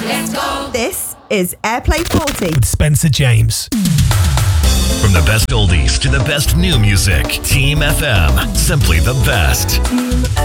Let's go. This is Airplay 40 with Spencer James. From the best oldies to the best new music, Team FM, simply the best.